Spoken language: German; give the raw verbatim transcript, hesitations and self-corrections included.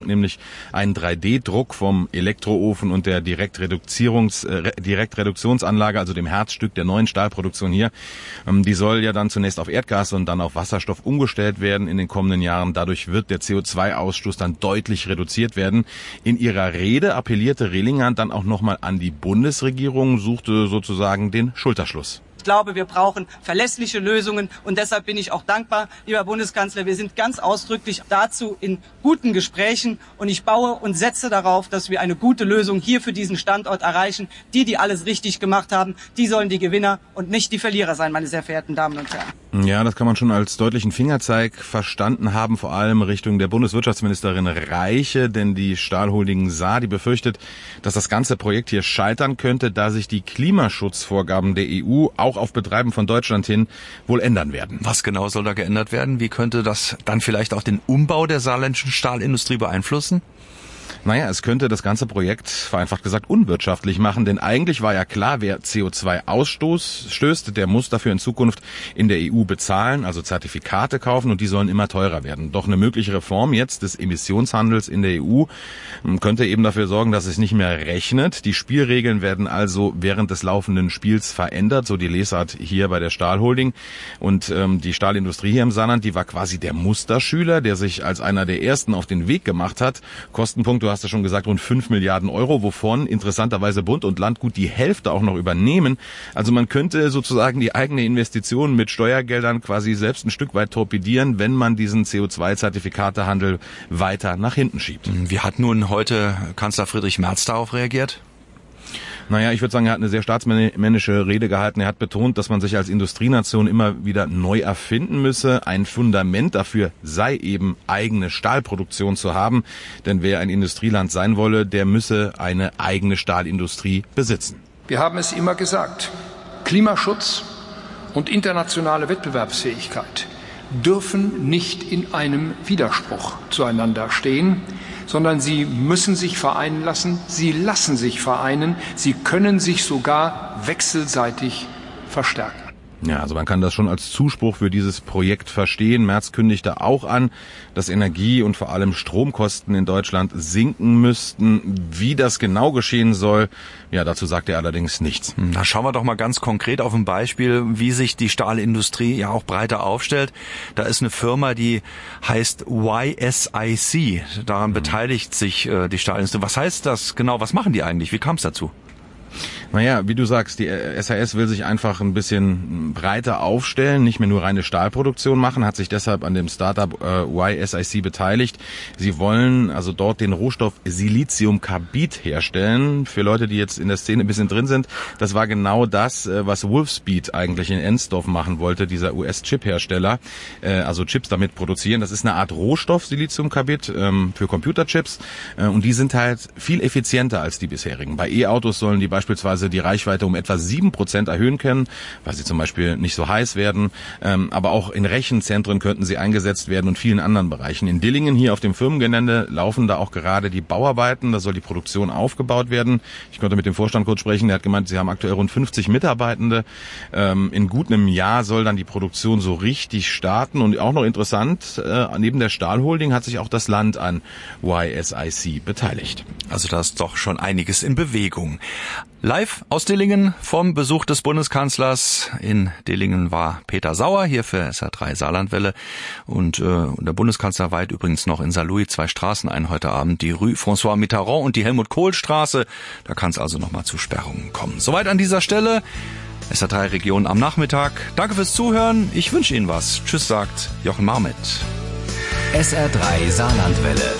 nämlich einen drei D Druck vom Elektroofen und der Direktreduzierungs, äh, Direktreduktionsanlage, also dem Herzstück der neuen Stahlproduktion hier. Ähm, die soll ja dann zunächst auf Erdgas und dann auf Wasserstoff umgestellt werden in den kommenden Jahren. Dadurch wird der C O zwei Ausstoß dann deutlich reduziert werden. In ihrer Rede appellierte Rehlinger dann auch nochmal an die Bundesregierung, suchte sozusagen den Schulterschluss. Ich glaube, wir brauchen verlässliche Lösungen und deshalb bin ich auch dankbar, lieber Bundeskanzler. Wir sind ganz ausdrücklich dazu in guten Gesprächen und ich baue und setze darauf, dass wir eine gute Lösung hier für diesen Standort erreichen. Die, die alles richtig gemacht haben, die sollen die Gewinner und nicht die Verlierer sein, meine sehr verehrten Damen und Herren. Ja, das kann man schon als deutlichen Fingerzeig verstanden haben, vor allem Richtung der Bundeswirtschaftsministerin Reiche, denn die Stahlholding Saar, die befürchtet, dass das ganze Projekt hier scheitern könnte, da sich die Klimaschutzvorgaben der E U auch auf Betreiben von Deutschland hin wohl ändern werden. Was genau soll da geändert werden? Wie könnte das dann vielleicht auch den Umbau der saarländischen Stahlindustrie beeinflussen? Naja, es könnte das ganze Projekt, vereinfacht gesagt, unwirtschaftlich machen, denn eigentlich war ja klar, wer C O zwei ausstößt, der muss dafür in Zukunft in der E U bezahlen, also Zertifikate kaufen und die sollen immer teurer werden. Doch eine mögliche Reform jetzt des Emissionshandels in der E U könnte eben dafür sorgen, dass es nicht mehr rechnet. Die Spielregeln werden also während des laufenden Spiels verändert, so die Lesart hier bei der Stahlholding. Und ähm, die Stahlindustrie hier im Saarland, die war quasi der Musterschüler, der sich als einer der ersten auf den Weg gemacht hat. Kostenpunkt, du hast ja schon gesagt, rund fünf Milliarden Euro, wovon interessanterweise Bund und Land gut die Hälfte auch noch übernehmen. Also man könnte sozusagen die eigene Investition mit Steuergeldern quasi selbst ein Stück weit torpedieren, wenn man diesen C O zwei Zertifikatehandel weiter nach hinten schiebt. Wie hat nun heute Kanzler Friedrich Merz darauf reagiert? Naja, ich würde sagen, er hat eine sehr staatsmännische Rede gehalten. Er hat betont, dass man sich als Industrienation immer wieder neu erfinden müsse. Ein Fundament dafür sei eben, eigene Stahlproduktion zu haben. Denn wer ein Industrieland sein wolle, der müsse eine eigene Stahlindustrie besitzen. Wir haben es immer gesagt. Klimaschutz und internationale Wettbewerbsfähigkeit dürfen nicht in einem Widerspruch zueinander stehen, sondern sie müssen sich vereinen lassen, sie lassen sich vereinen, sie können sich sogar wechselseitig verstärken. Ja, also man kann das schon als Zuspruch für dieses Projekt verstehen. Merz kündigte auch an, dass Energie- und vor allem Stromkosten in Deutschland sinken müssten. Wie das genau geschehen soll, ja, dazu sagt er allerdings nichts. Da schauen wir doch mal ganz konkret auf ein Beispiel, wie sich die Stahlindustrie ja auch breiter aufstellt. Da ist eine Firma, die heißt Y S I C. Daran mhm. beteiligt sich äh, die Stahlindustrie. Was heißt das genau? Was machen die eigentlich? Wie kam es dazu? Naja, wie du sagst, die S H S will sich einfach ein bisschen breiter aufstellen, nicht mehr nur reine Stahlproduktion machen, hat sich deshalb an dem Startup äh, Y S I C beteiligt. Sie wollen also dort den Rohstoff Siliziumkarbid herstellen. Für Leute, die jetzt in der Szene ein bisschen drin sind, das war genau das, äh, was Wolfspeed eigentlich in Ensdorf machen wollte, dieser U S-Chip-Hersteller, äh, also Chips damit produzieren. Das ist eine Art Rohstoff, Siliziumkarbid, ähm, für Computerchips äh, und die sind halt viel effizienter als die bisherigen. Bei E-Autos sollen die beispielsweise die Reichweite um etwa sieben Prozent erhöhen können, weil sie zum Beispiel nicht so heiß werden. Ähm, aber auch in Rechenzentren könnten sie eingesetzt werden und vielen anderen Bereichen. In Dillingen hier auf dem Firmengelände laufen da auch gerade die Bauarbeiten. Da soll die Produktion aufgebaut werden. Ich konnte mit dem Vorstand kurz sprechen. Der hat gemeint, sie haben aktuell rund fünfzig Mitarbeitende. Ähm, in gut einem Jahr soll dann die Produktion so richtig starten. Und auch noch interessant, äh, neben der Stahlholding hat sich auch das Land an Y S I C beteiligt. Also da ist doch schon einiges in Bewegung. Live aus Dillingen vom Besuch des Bundeskanzlers. In Dillingen war Peter Sauer, hier für S R drei Saarlandwelle. Und, äh, und der Bundeskanzler weiht übrigens noch in Saarlouis zwei Straßen ein heute Abend. Die Rue François Mitterrand und die Helmut-Kohl-Straße. Da kann es also nochmal zu Sperrungen kommen. Soweit an dieser Stelle. S R drei Region am Nachmittag. Danke fürs Zuhören. Ich wünsche Ihnen was. Tschüss, sagt Jochen Marmet. S R drei Saarlandwelle.